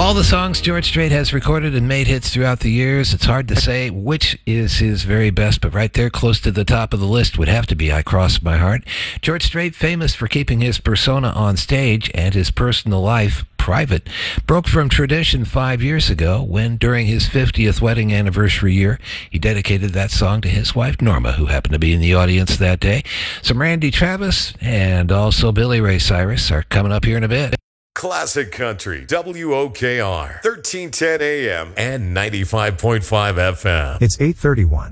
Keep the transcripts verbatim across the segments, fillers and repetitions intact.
all the songs George Strait has recorded and made hits throughout the years, it's hard to say which is his very best, but right there close to the top of the list would have to be I Cross My Heart. George Strait, famous for keeping his persona on stage and his personal life private, broke from tradition five years ago when, during his fiftieth wedding anniversary year, he dedicated that song to his wife, Norma, who happened to be in the audience that day. Some Randy Travis and also Billy Ray Cyrus are coming up here in a bit. Classic Country, W O K R, thirteen ten A M and ninety-five point five F M. It's eight thirty-one.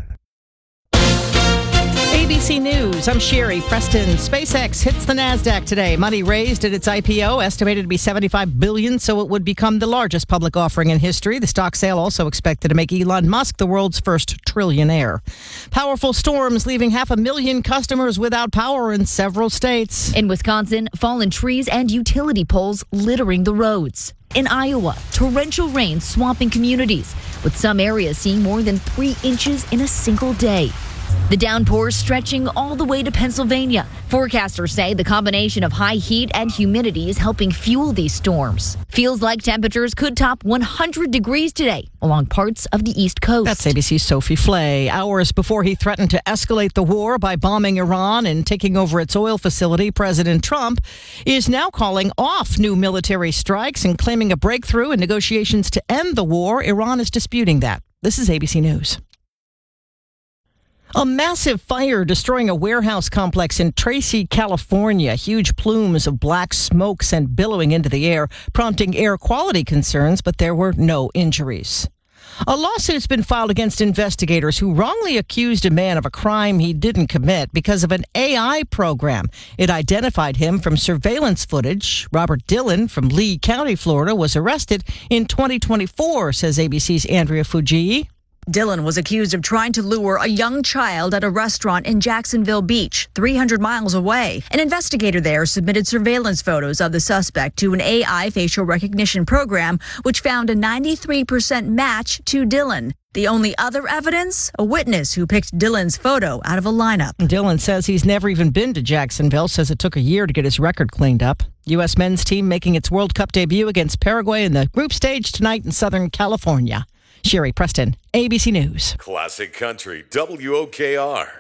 A B C News, I'm Sherry Preston. SpaceX hits the NASDAQ today. Money raised at its I P O, estimated to be seventy-five billion dollars, so it would become the largest public offering in history. The stock sale also expected to make Elon Musk the world's first trillionaire. Powerful storms leaving half a million customers without power in several states. In Wisconsin, fallen trees and utility poles littering the roads. In Iowa, torrential rain swamping communities, with some areas seeing more than three inches in a single day. The downpours stretching all the way to Pennsylvania. Forecasters say the combination of high heat and humidity is helping fuel these storms. Feels like temperatures could top one hundred degrees today along parts of the East Coast. That's A B C's Sophie Flay. Hours before he threatened to escalate the war by bombing Iran and taking over its oil facility, President Trump is now calling off new military strikes and claiming a breakthrough in negotiations to end the war. Iran is disputing that. This is A B C News. A massive fire destroying a warehouse complex in Tracy, California. Huge plumes of black smoke sent billowing into the air, prompting air quality concerns, but there were no injuries. A lawsuit's been filed against investigators who wrongly accused a man of a crime he didn't commit because of an A I program. It identified him from surveillance footage. Robert Dillon from Lee County, Florida, was arrested in twenty twenty-four, says A B C's Andrea Fujii. Dillon was accused of trying to lure a young child at a restaurant in Jacksonville Beach, three hundred miles away. An investigator there submitted surveillance photos of the suspect to an A I facial recognition program, which found a ninety-three percent match to Dillon. The only other evidence, a witness who picked Dillon's photo out of a lineup. Dillon says he's never even been to Jacksonville, says it took a year to get his record cleaned up. U S men's team making its World Cup debut against Paraguay in the group stage tonight in Southern California. Sherry Preston, A B C News. Classic Country, W O K R.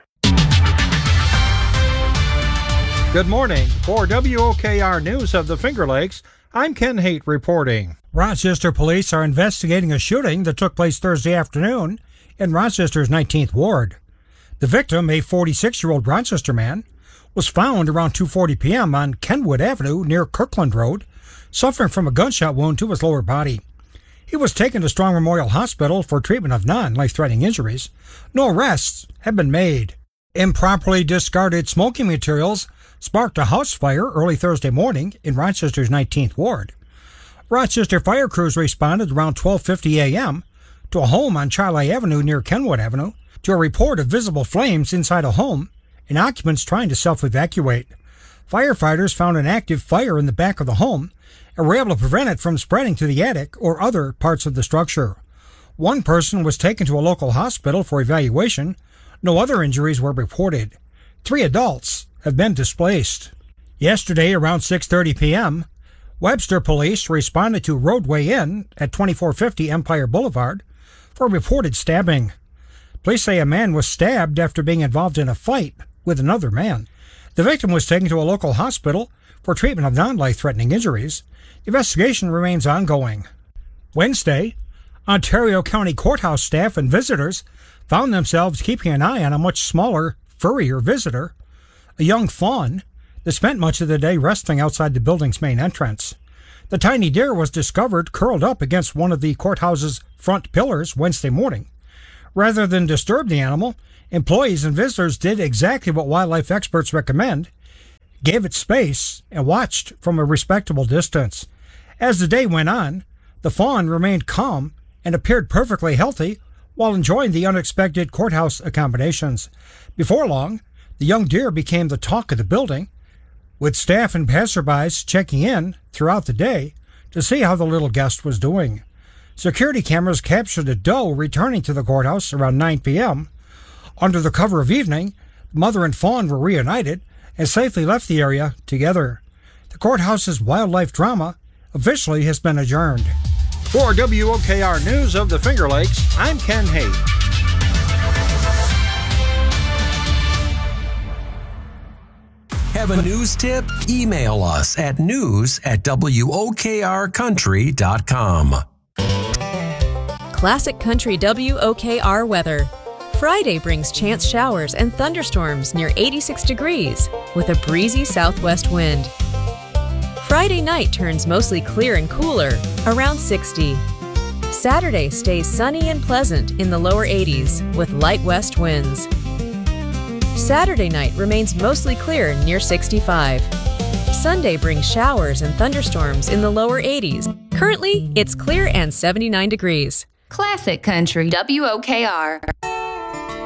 Good morning. For W O K R News of the Finger Lakes, I'm Ken Haight reporting. Rochester police are investigating a shooting that took place Thursday afternoon in Rochester's nineteenth Ward. The victim, a forty-six-year-old Rochester man, was found around two forty p.m. on Kenwood Avenue near Kirkland Road, suffering from a gunshot wound to his lower body. He was taken to Strong Memorial Hospital for treatment of non-life-threatening injuries. No arrests have been made. Improperly discarded smoking materials sparked a house fire early Thursday morning in Rochester's nineteenth Ward. Rochester fire crews responded around twelve fifty a.m. to a home on Charlie Avenue near Kenwood Avenue to a report of visible flames inside a home and occupants trying to self-evacuate. Firefighters found an active fire in the back of the home and were able to prevent it from spreading to the attic or other parts of the structure. One person was taken to a local hospital for evaluation. No other injuries were reported. Three adults have been displaced. Yesterday, around six thirty p.m., Webster police responded to Roadway Inn at twenty-four fifty Empire Boulevard for a reported stabbing. Police say a man was stabbed after being involved in a fight with another man. The victim was taken to a local hospital for treatment of non-life-threatening injuries. The investigation remains ongoing. Wednesday, Ontario County Courthouse staff and visitors found themselves keeping an eye on a much smaller, furrier visitor, a young fawn that spent much of the day resting outside the building's main entrance. The tiny deer was discovered curled up against one of the courthouse's front pillars Wednesday morning. Rather than disturb the animal, employees and visitors did exactly what wildlife experts recommend, gave it space, and watched from a respectable distance. As the day went on, the fawn remained calm and appeared perfectly healthy while enjoying the unexpected courthouse accommodations. Before long, the young deer became the talk of the building, with staff and passerbys checking in throughout the day to see how the little guest was doing. Security cameras captured a doe returning to the courthouse around nine p.m. Under the cover of evening, mother and fawn were reunited and safely left the area together. The courthouse's wildlife drama officially has been adjourned. For W O K R News of the Finger Lakes, I'm Ken Haight. Have a news tip? Email us at news at W O K R country dot com. Classic Country W O K R weather. Friday brings chance showers and thunderstorms near eighty-six degrees with a breezy southwest wind. Friday night turns mostly clear and cooler, around sixty. Saturday stays sunny and pleasant in the lower eighties with light west winds. Saturday night remains mostly clear near sixty-five. Sunday brings showers and thunderstorms in the lower eighties. Currently, it's clear and seventy-nine degrees. Classic Country W O K R.